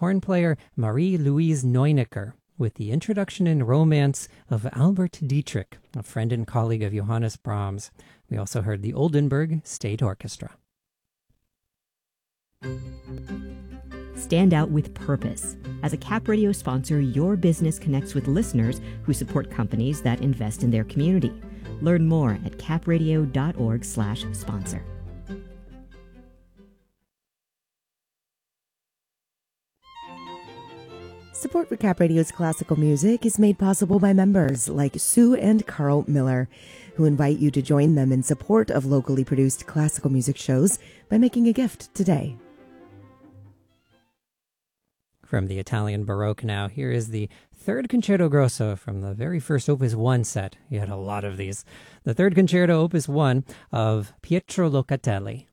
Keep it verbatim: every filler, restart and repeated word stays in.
horn player Marie-Louise Neunecker with the introduction and romance of Albert Dietrich, a friend and colleague of Johannes Brahms. We also heard the Oldenburg State Orchestra. Stand out with purpose. As a Cap Radio sponsor, your business connects with listeners who support companies that invest in their community. Learn more at capradio.org slash sponsor. Support for Cap Radio's classical music is made possible by members like Sue and Carl Miller, who invite you to join them in support of locally produced classical music shows by making a gift today. From the Italian Baroque now, here is the Third Concerto Grosso from the very first Opus one set. You had a lot of these. The Third Concerto Opus one of Pietro Locatelli.